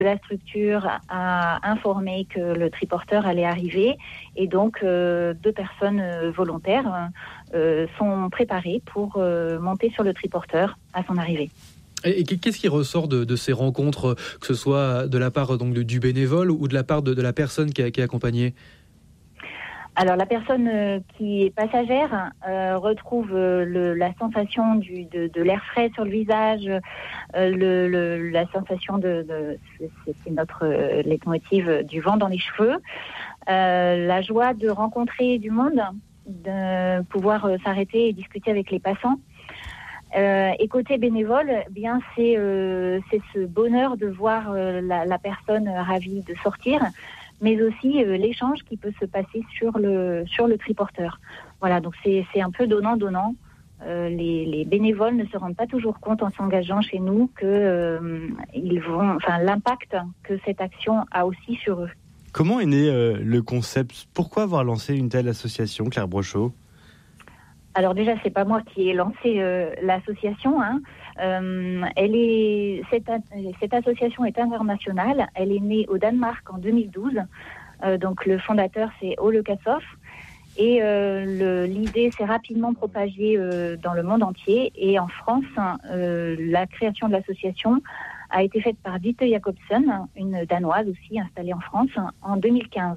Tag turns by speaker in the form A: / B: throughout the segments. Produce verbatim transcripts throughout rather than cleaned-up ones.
A: La structure a informé que le triporteur allait arriver et donc euh, deux personnes euh, volontaires euh, sont préparées pour euh, monter sur le triporteur à son arrivée.
B: Et qu'est-ce qui ressort de, de ces rencontres, que ce soit de la part donc, du bénévole ou de la part de, de la personne qui, a, qui est accompagnée ?
A: Alors la personne euh, qui est passagère euh, retrouve euh, le, la sensation du, de, de l'air frais sur le visage, euh, le, le, la sensation de, de c'est, c'est notre euh, leitmotiv, du vent dans les cheveux, euh, la joie de rencontrer du monde, de pouvoir euh, s'arrêter et discuter avec les passants. Euh, et côté bénévole, eh bien c'est euh, c'est ce bonheur de voir euh, la, la personne ravie de sortir, mais aussi euh, l'échange qui peut se passer sur le sur le triporteur. Voilà, donc c'est c'est un peu donnant donnant. Euh, les, les bénévoles ne se rendent pas toujours compte en s'engageant chez nous que euh, ils vont, enfin l'impact que cette action a aussi sur eux.
C: Comment est né euh, le concept ? Pourquoi avoir lancé une telle association, Claire Brochot ?
A: Alors déjà, c'est pas moi qui ai lancé euh, l'association. Hein. Euh, elle est cette, cette association est internationale. Elle est née au Danemark en deux mille douze. Euh, donc le fondateur c'est Ole Kassoff et euh, le, l'idée s'est rapidement propagée euh, dans le monde entier. Et en France, euh, la création de l'association a été faite par Ditte Jacobsen, une Danoise aussi installée en France, en deux mille quinze.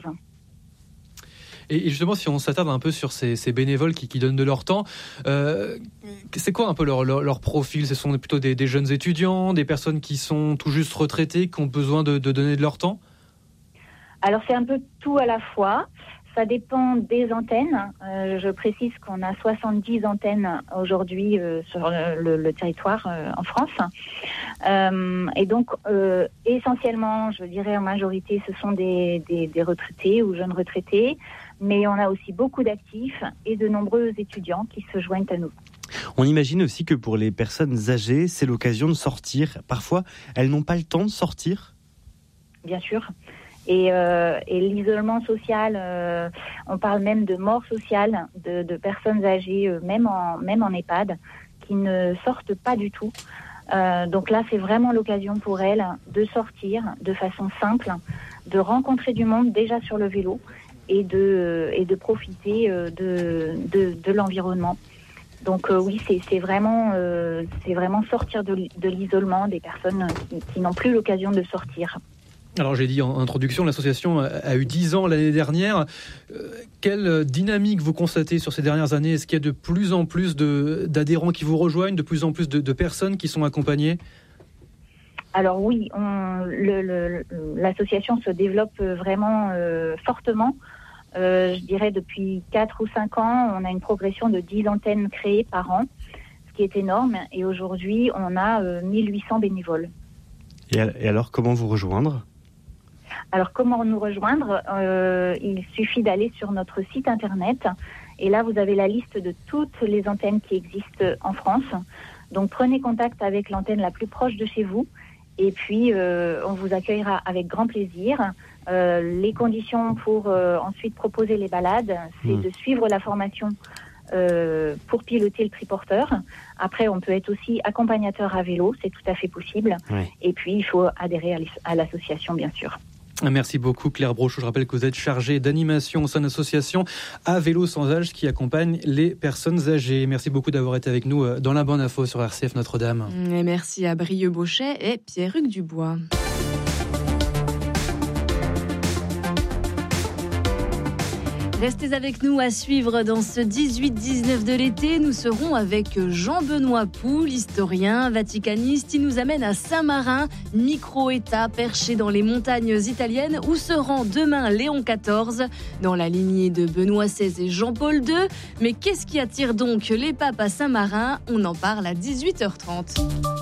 B: Et justement, si on s'attarde un peu sur ces, ces bénévoles qui, qui donnent de leur temps, euh, c'est quoi un peu leur, leur, leur profil ? Ce sont plutôt des, des jeunes étudiants, des personnes qui sont tout juste retraitées, qui ont besoin de, de donner de leur temps ?
A: Alors c'est un peu tout à la fois. Ça dépend des antennes. Euh, je précise qu'on a soixante-dix antennes aujourd'hui euh, sur le, le, le territoire euh, en France. Euh, et donc, euh, essentiellement, je dirais en majorité, ce sont des, des, des retraités ou jeunes retraités. Mais on a aussi beaucoup d'actifs et de nombreux étudiants qui se joignent à nous.
C: On imagine aussi que pour les personnes âgées, c'est l'occasion de sortir. Parfois, elles n'ont pas le temps de sortir.
A: Bien sûr. Et, euh, et l'isolement social, euh, on parle même de mort sociale de, de personnes âgées, euh, même en même en EHPAD, qui ne sortent pas du tout. Euh, donc là, c'est vraiment l'occasion pour elles de sortir de façon simple, de rencontrer du monde déjà sur le vélo et de et de profiter de de, de l'environnement. Donc euh, oui, c'est c'est vraiment euh, c'est vraiment sortir de, de l'isolement des personnes qui, qui n'ont plus l'occasion de sortir.
B: Alors j'ai dit en introduction, l'association a eu dix ans l'année dernière. Euh, quelle dynamique vous constatez sur ces dernières années ? Est-ce qu'il y a de plus en plus de, d'adhérents qui vous rejoignent, de plus en plus de, de personnes qui sont accompagnées ?
A: Alors oui, on, le, le, l'association se développe vraiment euh, fortement. Euh, je dirais depuis quatre ou cinq ans, on a une progression de dix antennes créées par an, ce qui est énorme. Et aujourd'hui, on a euh, mille huit cents bénévoles.
C: Et alors, comment vous rejoindre ?
A: Alors, comment nous rejoindre ? euh, Il suffit d'aller sur notre site internet. Et là, vous avez la liste de toutes les antennes qui existent en France. Donc, prenez contact avec l'antenne la plus proche de chez vous. Et puis, euh, on vous accueillera avec grand plaisir. Euh, les conditions pour euh, ensuite proposer les balades, c'est mmh. de suivre la formation euh, pour piloter le triporteur. Après, on peut être aussi accompagnateur à vélo, c'est tout à fait possible. Ouais. Et puis, il faut adhérer à l'association, bien sûr.
B: Merci beaucoup Claire Brochot. Je rappelle que vous êtes chargée d'animation au sein de l'association À Vélo Sans Âge qui accompagne les personnes âgées. Merci beaucoup d'avoir été avec nous dans La Bonne Info sur R C F Notre-Dame.
D: Et merci à Brieux Bauchet et Pierre-Hugues Dubois. Restez avec nous à suivre dans ce dix-huit dix-neuf de l'été. Nous serons avec Jean-Benoît Poul, historien, vaticaniste. Il nous amène à Saint-Marin, micro-État perché dans les montagnes italiennes où se rend demain Léon quatorze, dans la lignée de Benoît seize et Jean-Paul deux. Mais qu'est-ce qui attire donc les papes à Saint-Marin ? On en parle à dix-huit heures trente.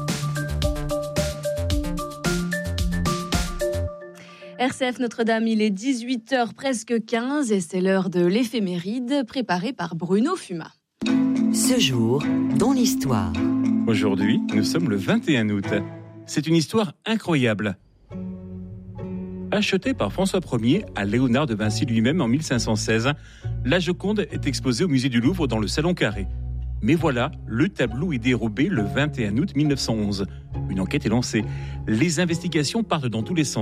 D: R C F Notre-Dame, il est dix-huit heures presque quinze et c'est l'heure de l'éphéméride préparée par Bruno Fuma.
E: Ce jour, dans l'histoire.
F: Aujourd'hui, nous sommes le vingt et un août. C'est une histoire incroyable. Achetée par François Ier à Léonard de Vinci lui-même en mille cinq cent seize, la Joconde est exposée au musée du Louvre dans le Salon Carré. Mais voilà, le tableau est dérobé le vingt et un août mille neuf cent onze. Une enquête est lancée. Les investigations partent dans tous les sens.